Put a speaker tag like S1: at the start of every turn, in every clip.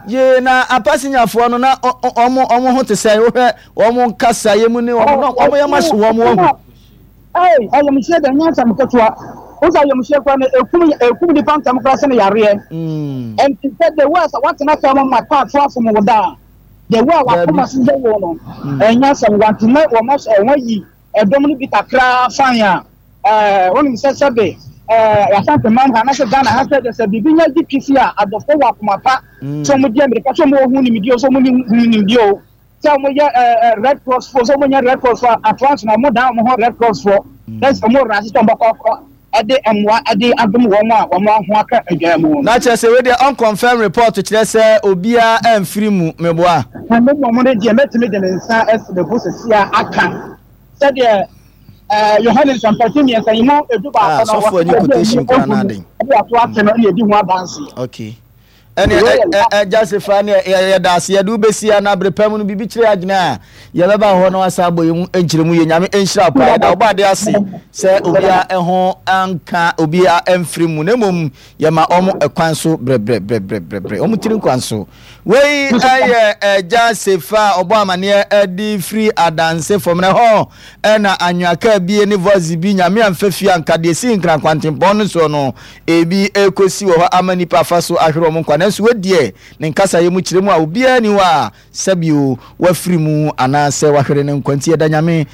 S1: ye na apasinya fo no na omo ho te say wo hwe omo kasa ye mu ni omo ya mashi wo mo
S2: ayam she da nya sam ketua usa ayam she kwa na ekum di pantam kra se na yare and said the words what na come my part for mo da the way wa kuma se wo no enya sam want na wo mas yi edom ni bi takra fan ya woni se sebe ya sante man ha na se Ghana ha se bibinya DPC a adofo wa kuma pa so mo di America so mo hu ni medio so mo ni medio so mo ya Red Cross for so mo ya Red Cross for advance na mo down mo Red Cross for that's mo rasi to mbako ade amwa ade adum wo mo ho aka adwamu
S1: na che se we dey unconfirmed report kire se obia amfiri mu meboa
S2: na mo de die metime de nsa es de bosesia aka said Yohanes Sampatini and Saymo Eduba
S1: for new quotation Canada. Okay. And justify that's ya do besia na brepam no bibi kire agina ya beba ho no asabo yemu enchiremu ye nyame enhira pa da oba de ase se obia eho anka obia emfiri mu nemom ya ma omo ekwan so bre omo tiri kwan so we justify obo amane edi free adanse from na ho na anwaka bie ne voice bi nyame amfafi anka de si nkran kwantempo no so no ebi ekosi wo amani pa fa so ahwero mo nkwa nanso wedie ne nkasa ye mu kiremu a obia ni wa sabio wafiri mu anase wahwere ne nkwanti edanyame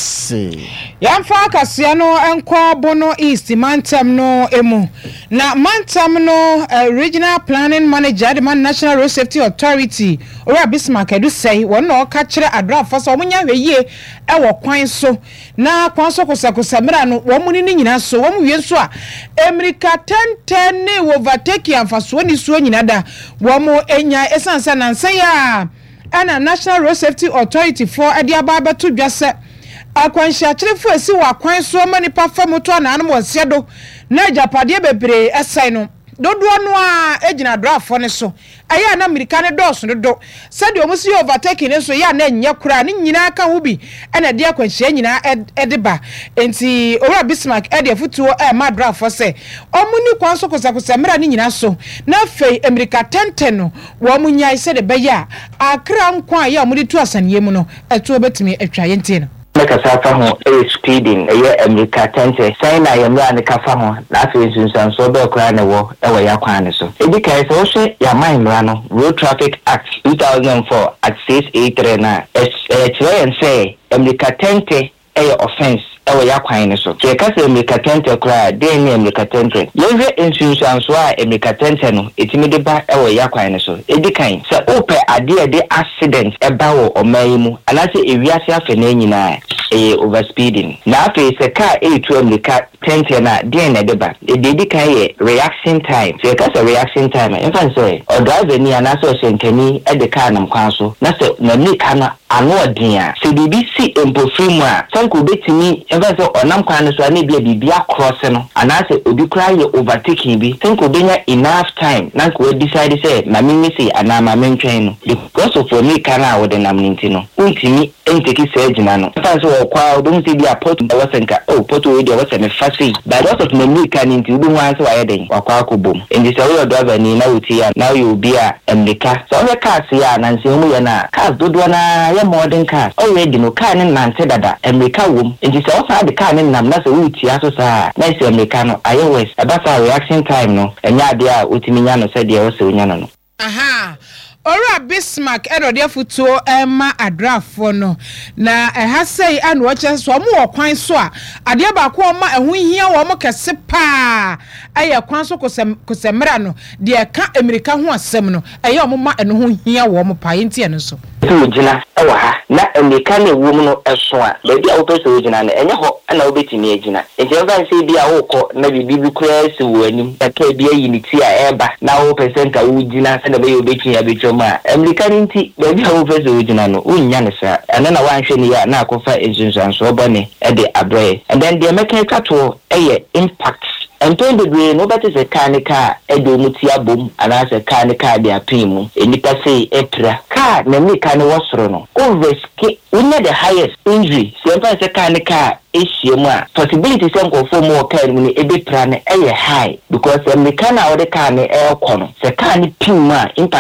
S1: ase
S3: yamfa akasia no enko bono east mantam no emu na mantam no regional planning manager the national road safety authority ora Bismarck edu say won no ka kire adrafa so omunya hweye ewo kwan so na kwan so kosakosa mira no wo mu ni nyina so wo mu wie so a America 1010 ne overtake amfa so ni so nyina da wo mu enya esansa nansa ya ana national road safety authority for adiaba beto dwase akwanhia kirefo esi wa kwan so manipa famoto na anmo sedo na japade bebre esai no dodo no a ejina drafo ne so aya na America ne dos no do said omusi overtake ne so ya na enye kura ne nyina ka ho bi na de akwanhia nyina edeba enti owura Bismarck ede futuo ma drafo se omuni kwan so kosakosa mera ne nyina so na fei America 1010 no wo munyai se de beya akra nkwa ya omudi tu asanye mu no etu obetimi atwa yente no
S4: make a safa ho speeding America 10 say na yamra ne kafa ho na afi sunsan so be kura ne wo e ya kwan ne so edi kai so hwe ya mind no Road Traffic Act 2004 at 683 na try and say America 10 offense ewe ya kwan ne so ke kase America 10 kura de ni America 10 yewe insurance so a America 10 no etimi de ba ewe ya kwan ne so edi kan se ope ade de accident eba wo omayimu anase ewiase afa na nyina overspeeding na afi se car A2 America 10 na de na de ba edi kan ye reaction time se kase reaction time in fact say o driver ni anase o senkani e de car nam kwan so na se na ni kana ano odin se BBC empofrimu a sanko betimi ever so onam kwan so na bia cross no anase obi kra ye overtaking bi sanko benya enough time na ko decide say na me say anama mentwen no because of for me kana wo de nam ninti no untimi enteki surgeon no ever so kwa odum se bia port da wasenka port we de wasene fasi by lots of me kan ninti obi wan se wa ye den wakwa akobom ndi se we driver ni na wuti ya now you be a America so we cars ya na nse mu ye na cars dodo na modern cars already no car ne nante dada America wom ndi se ofa de car ne nam na se wuti aso sa na se America no iOS abasa reaction time no enya de a otiminya no se de o se onya no
S3: aha ora Bismarck erode futuo ma adrafo no na ha sei anu oche so mo kwan so a ade ba ko ma ehu hia wo mo kese pa aye kwan so kosemra no de ka America ho asem no aye mo ma enu ho hia wo mo pa yenti eno so
S4: ojina ewa ha na America na ewu no eso a ba bia wo pese ojina na enye ho na wo betimi ejina eje ba se bia wo ko na bibi kura se wo anim da ka bia yiniti a eba na wo pese nka wo jina se na be yo betimi abetwa America ninti baby how pese ojina no unya ne sa ena na wanhwe ni ya na akofa ejunsanso obone e de abre and then the American kato eye impact Entende we no better se kanika edo mutia bom anase kanika de apimu enipa sei epra ka na mi kan wosoro no o risk unya the highest injury se empa se kanika ehiem a possibility se nkofo mo kan mu ebe pra na eye high because me kan a ode kan e kono se kan pimu a